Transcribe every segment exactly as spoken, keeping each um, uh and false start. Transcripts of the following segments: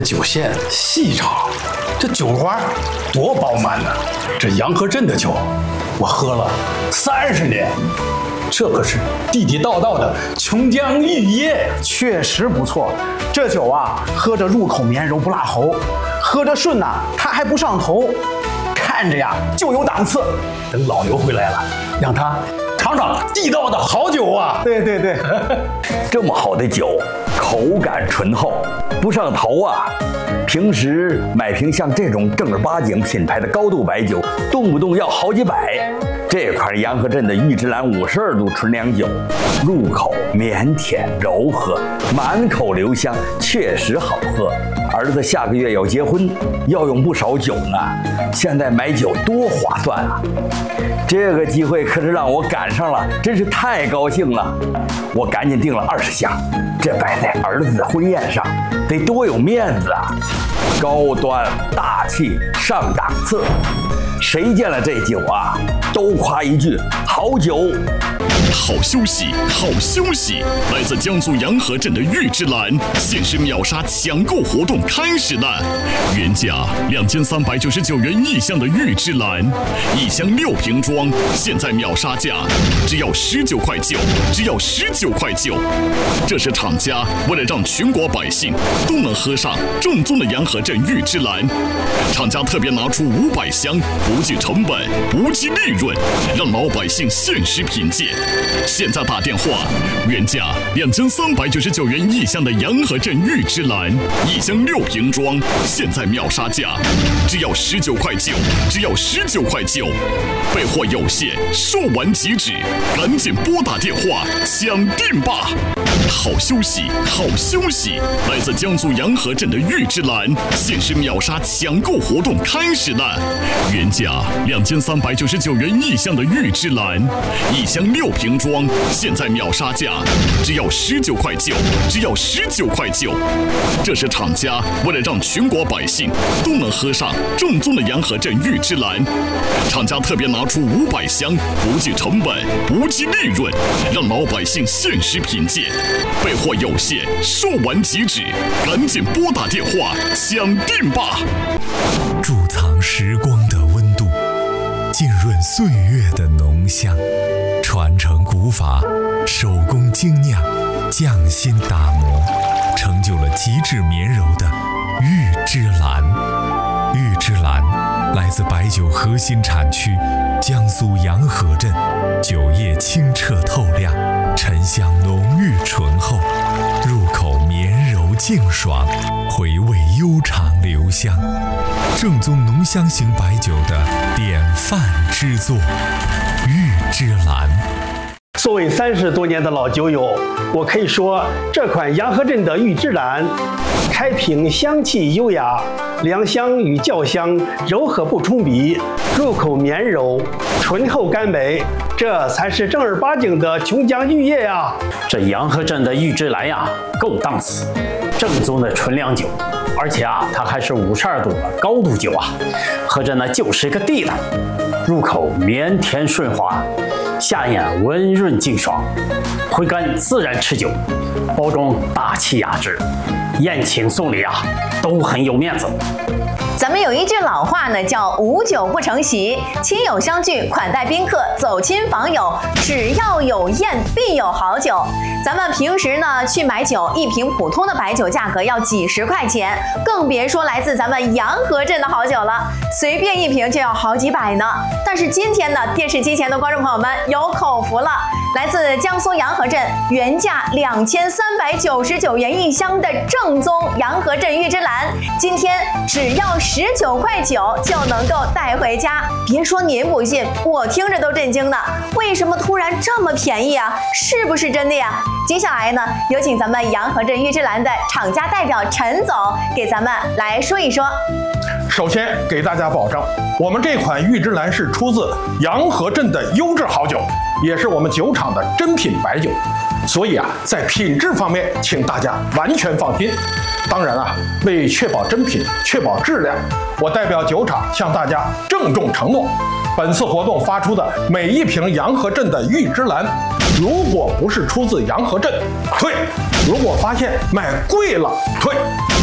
酒线细长，这酒花多饱满呢！这洋河镇的酒，我喝了三十年，这可是地地道道的琼浆玉液， 确实不错。这酒啊，喝着入口绵柔不辣喉，喝着顺呐、啊，它还不上头，看着呀就有档次。 等老刘回来了，让他尝尝地道的好酒啊！ 对对对， 这么好的酒，口感醇厚，不上头啊！平时买瓶像这种正儿八经品牌的高度白酒，动不动要好几百。这款洋河镇的玉芝兰五十二度纯粮酒，入口绵甜柔和，满口留香，确实好喝。儿子下个月要结婚，要用不少酒呢，现在买酒多划算啊！这个机会可是让我赶上了，真是太高兴了。我赶紧订了二十箱，这摆在儿子的婚宴上，得多有面子啊！高端大气上档次，谁见了这酒啊，都夸一句好酒。 好消息，好消息！来自江苏洋河镇的玉芝兰限时秒杀抢购活动开始了，原价两千三百九十九元一箱的玉芝兰，一箱六瓶装，现在秒杀价只要十九块九，只要十九块九。这是厂家为了让全国百姓都能喝上正宗的洋河镇玉芝兰，厂家特别拿出五百箱，不计成本，不计利润，让老百姓限时品鉴。现在打电话，原价两千三百九十九元一箱的洋河镇玉芝兰，一箱六瓶装，现在秒杀价只要十九块九，只要十九块九。备货有限，售完即止，赶紧拨打电话抢订吧！好消息，好消息！来自江苏洋河镇的玉芝兰限时秒杀抢购活动开始了，原价两千三百九十九元一箱的玉芝兰，一箱六瓶装，现在秒杀价只要十九块九，只要十九块九。这是厂家为了让全国百姓都能喝上正宗的洋河镇玉芝兰，厂家特别拿出五百箱，不计成本，不计利润，让老百姓限时品鉴。备货有限，售完即止，赶紧拨打电话抢订吧！ 贮藏时光的温度，浸润岁月的浓香，传承古法，手工精酿，匠心打磨，成就了极致绵柔的玉芝兰。玉芝兰来自白酒核心产区江苏洋河镇，酒液清澈透亮，沉香浓郁醇厚，入口绵柔净爽，回味悠长留香，正宗浓香型白酒的典范之作，玉芝兰。 作为三十多年的老酒友，我可以说这款洋河镇的玉芝兰，开瓶香气优雅，凉香与酵香柔和不冲鼻，入口绵柔，醇厚甘美，这才是正儿八经的琼浆玉液呀！ 这洋河镇的玉芝兰呀，够档次，正宗的纯粮酒，而且啊，它还是五十二度的高度酒啊，喝着呢就是个地道，入口绵甜顺滑，下咽温润净爽，回甘自然持久，包装大气雅致，宴请送礼啊都很有面子。 咱们有一句老话呢，叫无酒不成席，亲友相聚款待宾客，走亲访友，只要有宴必有好酒。咱们平时呢去买酒，一瓶普通的白酒价格要几十块钱，更别说来自咱们洋河镇的好酒了，随便一瓶就要好几百呢。但是今天呢，电视机前的观众朋友们有口福了，来自江苏洋河镇，原价两千三百九十九元一箱的正宗洋河镇玉芝兰，今天只要十九块九就能够带回家。别说您不信，我听着都震惊呢。为什么突然这么便宜啊？是不是真的呀？接下来呢，有请咱们洋河镇玉芝兰的厂家代表陈总给咱们来说一说。 首先给大家保证，我们这款玉芝兰是出自洋河镇的优质好酒，也是我们酒厂的珍品白酒，所以啊，在品质方面，请大家完全放心。当然啊，为确保真品、确保质量，我代表酒厂向大家郑重承诺，本次活动发出的每一瓶洋河镇的玉芝兰，如果不是出自洋河镇，退；如果发现卖贵了，退。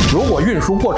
如果运输过程